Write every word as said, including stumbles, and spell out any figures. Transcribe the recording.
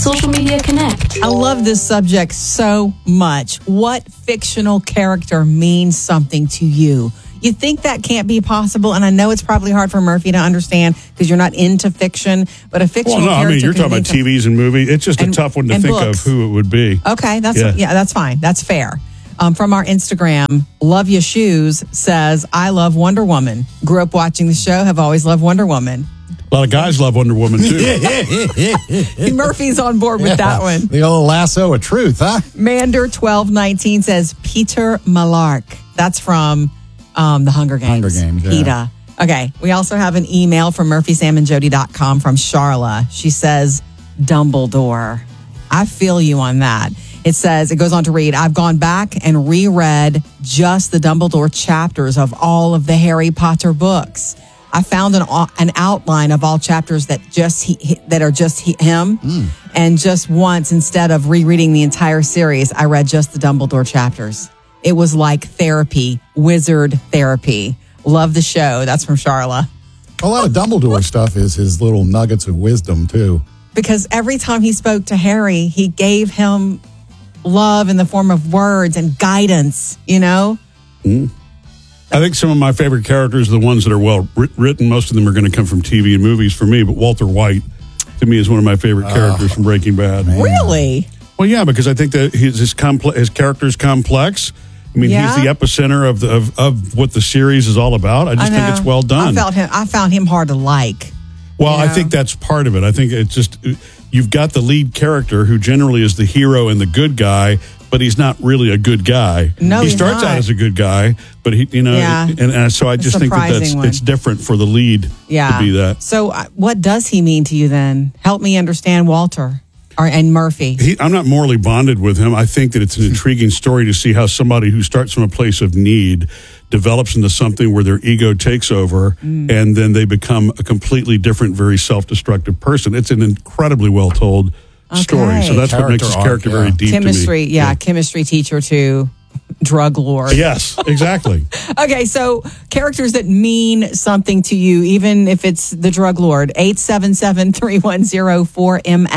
Social Media Connect. I love this subject so much. What fictional character means something to you? You think that can't be possible, and I know it's probably hard for Murphy to understand because you're not into fiction, but a fictional well, no, character I mean, you're talking about T Vs and movies. It's just and, a tough one to think books. of who it would be. Okay, that's yeah, yeah that's fine. That's fair. Um, from our Instagram, Love Ya Shoes says, I love Wonder Woman. Grew up watching the show, have always loved Wonder Woman. A lot of guys love Wonder Woman, too. Murphy's on board with yeah, that one. The old lasso of truth, huh? Mander twelve nineteen says, Peter Malark. That's from um, the Hunger Games. Hunger Games, yeah. PETA. Okay, we also have an email from Murphy Sam and Jody dot com from Charla. She says, Dumbledore. I feel you on that. It says, it goes on to read, I've gone back and reread just the Dumbledore chapters of all of the Harry Potter books. I found an an outline of all chapters that just he, that are just he, him, mm. and just once, instead of rereading the entire series, I read just the Dumbledore chapters. It was like therapy, wizard therapy. Love the show. That's from Charla. A lot of Dumbledore stuff is his little nuggets of wisdom, too. Because every time he spoke to Harry, he gave him love in the form of words and guidance, you know? Mm. I think some of my favorite characters are the ones that are well written. Most of them are going to come from T V and movies for me, but Walter White, to me, is one of my favorite characters oh, from Breaking Bad. Man. Really? Well, yeah, because I think that his his, compl- his character is complex. I mean, yeah. he's the epicenter of, the, of of what the series is all about. I just I think it's well done. I felt him. I found him hard to like. Well, you know? I think that's part of it. I think it's just you've got the lead character who generally is the hero and the good guy, but he's not really a good guy. No, he he's starts not. out as a good guy, but he, you know, yeah. and, and so I just think that that's one. it's different for the lead yeah. to be that. So, uh, what does he mean to you then? Help me understand Walter or and Murphy. He, I'm not morally bonded with him. I think that it's an intriguing story to see how somebody who starts from a place of need develops into something where their ego takes over, mm. and then they become a completely different, very self-destructive person. It's an incredibly well told. Okay. Story. So that's character what makes his character arc, yeah. very deep chemistry, to me. Yeah, yeah, chemistry teacher to drug lord. Yes, exactly. Okay, so characters that mean something to you, even if it's the drug lord. eight seven seven, three one zero, four M